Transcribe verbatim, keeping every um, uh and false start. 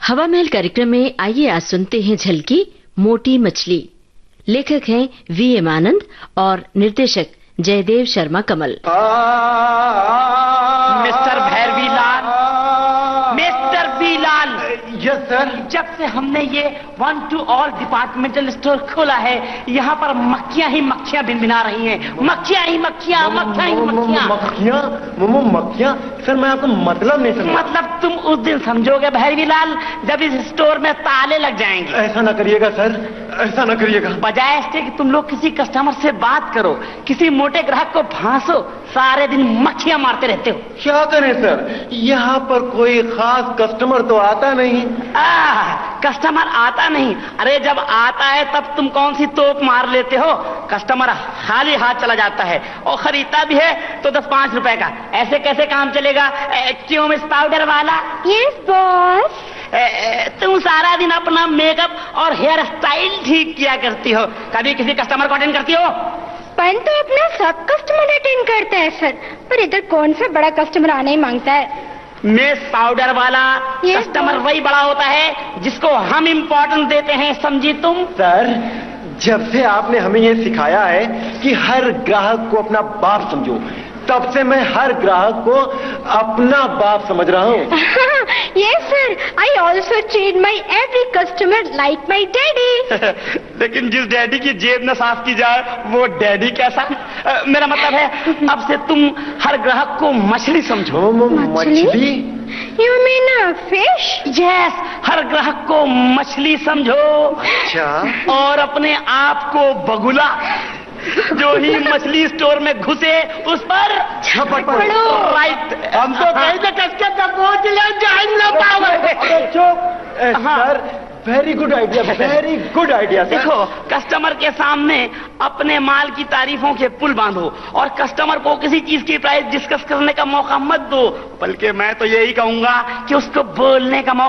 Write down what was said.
हवा महल कार्यक्रम में आइए आज सुनते हैं झलकी मोटी मछली। लेखक हैं वी एम आनंद और निर्देशक जयदेव शर्मा कमल। Mister भैरवीलाल, mister बीलाल। Yes sir. जब से हमने ये one two all departmental store खोला है, यहाँ पर मक्खियाँ ही मक्खियाँ भिनभिना रही हैं। मक्खियाँ ही मक्खियाँ, मक्खियाँ ही मक्खियाँ। मक्खियाँ मोमो मक्खियाँ सर, मैं आपको मतलब नहीं समझा। मतलब तुम उस दिन समझोगे भैरवीलाल जब इस स्टोर में ताले लग जाएंगे। ऐसा ना करिएगा सर, ऐसा ना करिएगा। बजाय इसके कि तुम लोग किसी कस्टमर से बात करो, किसी मोटे ग्राहक को फांसो, सारे दिन मक्खियाँ मारते रहते हो। क्या करें सर, यहाँ पर कोई खास कस्टमर तो आता नहीं। आ, कस्टमर आता नहीं? अरे जब आता है तब तुम कौन सी तोप मार लेते हो। कस्टमर खाली हाथ चला जाता है और खरीदता भी है तो दस पांच रुपए का। ऐसे कैसे काम चलेगा? ए, क्यों मिस पाउडर वाला? Yes boss. तुम सारा दिन अपना मेकअप और हेयर स्टाइल ठीक किया करती हो, कभी किसी कस्टमर को अटेंड करती हो? पन तो अपना सब कस्टमर अटेंड करता है सर, पर इधर कौन सा बड़ा कस्टमर आने ही मांगता है। मिस पाउडर वाला, कस्टमर वही बड़ा होता है जिसको हम इम्पोर्टेंस देते हैं, समझी तुम? सर, जब से आपने हमें ये सिखाया है कि हर ग्राहक को अपना बाप समझो, तब से मैं हर ग्राहक को अपना बाप समझ रहा हूँ। Yes sir, I also treat my every customer like my daddy. लेकिन जिस डैडी की जेब न साफ की जाए वो डैडी कैसा? आ, मेरा मतलब है अब से तुम हर ग्राहक को मछली समझो। मछली? You mean fish? यस, हर ग्राहक को मछली समझो। अच्छा। और अपने आप को बगुला। जो ही मछली स्टोर में घुसे उस पर झपट पड़ो। राइट। हम तो कहीं से कसके दबोच ले जाएंगे। Sir, very good idea, very good idea. देखो, कस्टमर के सामने अपने माल की तारीफों के पुल बांधो और कस्टमर को किसी चीज की प्राइस डिस्कस करने का मौका मत दो, बल्कि मैं तो यही कहूंगा कि उसको बोलने का मौका